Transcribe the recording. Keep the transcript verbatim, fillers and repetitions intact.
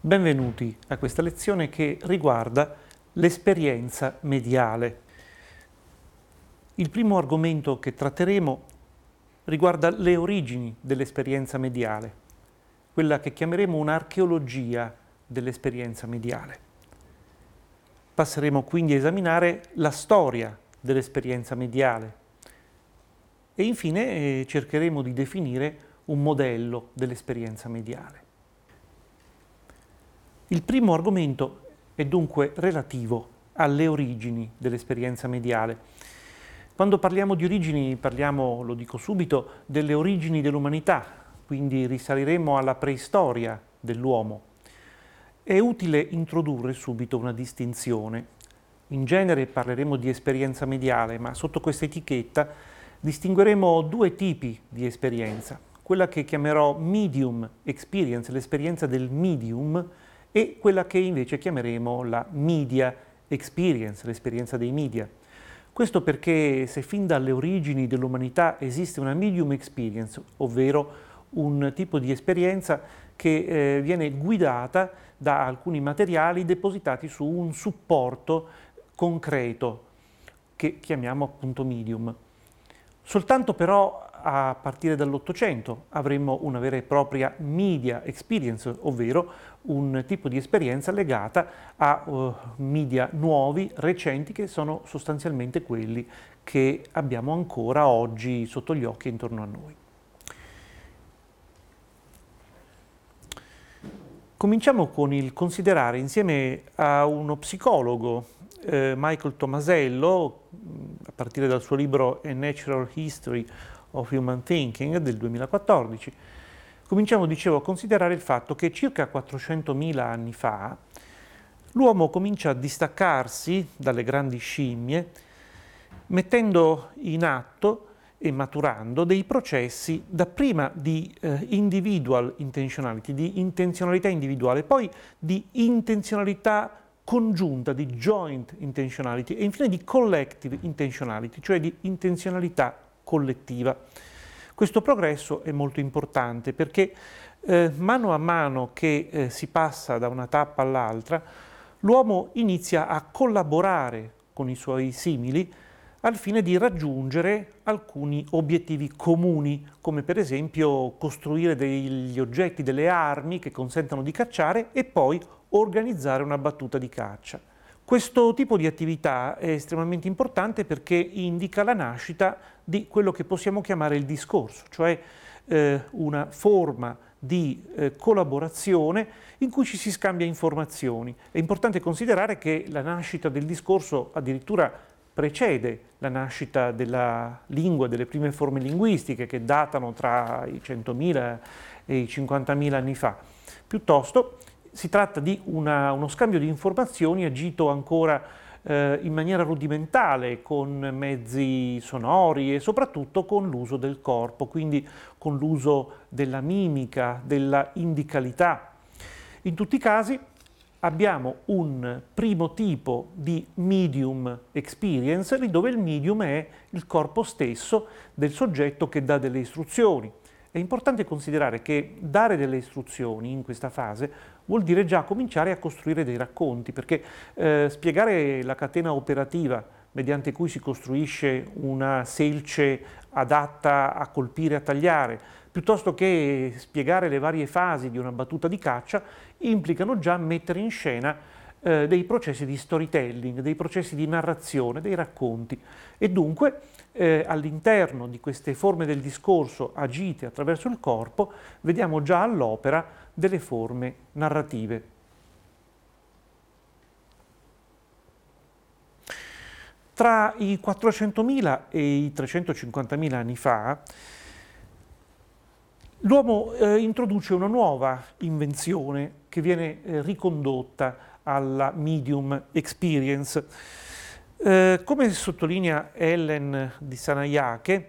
Benvenuti a questa lezione che riguarda l'esperienza mediale. Il primo argomento che tratteremo riguarda le origini dell'esperienza mediale, quella che chiameremo un'archeologia dell'esperienza mediale. Passeremo quindi a esaminare la storia dell'esperienza mediale e infine eh, cercheremo di definire un modello dell'esperienza mediale. Il primo argomento è dunque relativo alle origini dell'esperienza mediale. Quando parliamo di origini parliamo, lo dico subito, delle origini dell'umanità, quindi risaliremo alla preistoria dell'uomo. È utile introdurre subito una distinzione. In genere parleremo di esperienza mediale, ma sotto questa etichetta distingueremo due tipi di esperienza. Quella che chiamerò medium experience, l'esperienza del medium, e quella che invece chiameremo la media experience, l'esperienza dei media. Questo perché se fin dalle origini dell'umanità esiste una medium experience, ovvero un tipo di esperienza che eh, viene guidata da alcuni materiali depositati su un supporto concreto che chiamiamo appunto medium. Soltanto però a partire dall'Ottocento avremmo una vera e propria media experience, ovvero un tipo di esperienza legata a uh, media nuovi, recenti, che sono sostanzialmente quelli che abbiamo ancora oggi sotto gli occhi intorno a noi. Cominciamo con il considerare insieme a uno psicologo, eh, Michael Tomasello, a partire dal suo libro A Natural History of Human Thinking del duemilaquattordici, cominciamo, dicevo, a considerare il fatto che circa quattrocentomila anni fa l'uomo comincia a distaccarsi dalle grandi scimmie, mettendo in atto e maturando dei processi dapprima di eh, individual intentionality, di intenzionalità individuale, poi di intenzionalità congiunta, di joint intentionality e infine di collective intentionality, cioè di intenzionalità collettiva. Questo progresso è molto importante perché eh, mano a mano che eh, si passa da una tappa all'altra, l'uomo inizia a collaborare con i suoi simili al fine di raggiungere alcuni obiettivi comuni, come per esempio costruire degli oggetti, delle armi che consentano di cacciare e poi organizzare una battuta di caccia. Questo tipo di attività è estremamente importante perché indica la nascita di quello che possiamo chiamare il discorso, cioè eh, una forma di eh, collaborazione in cui ci si scambia informazioni. È importante considerare che la nascita del discorso addirittura precede la nascita della lingua, delle prime forme linguistiche che datano tra i centomila e i cinquantamila anni fa. Piuttosto si tratta di una, uno scambio di informazioni agito ancora eh, in maniera rudimentale, con mezzi sonori e soprattutto con l'uso del corpo, quindi con l'uso della mimica, della indicalità. In tutti i casi abbiamo un primo tipo di medium experience, dove il medium è il corpo stesso del soggetto che dà delle istruzioni. È importante considerare che dare delle istruzioni in questa fase vuol dire già cominciare a costruire dei racconti, perché eh, spiegare la catena operativa mediante cui si costruisce una selce adatta a colpire, a tagliare, piuttosto che spiegare le varie fasi di una battuta di caccia, implicano già mettere in scena eh, dei processi di storytelling, dei processi di narrazione, dei racconti. E dunque eh, all'interno di queste forme del discorso agite attraverso il corpo vediamo già all'opera delle forme narrative. Tra i quattrocentomila e i trecentocinquantamila anni fa l'uomo eh, introduce una nuova invenzione che viene eh, ricondotta alla medium experience. Eh, come sottolinea Ellen di Sanayake,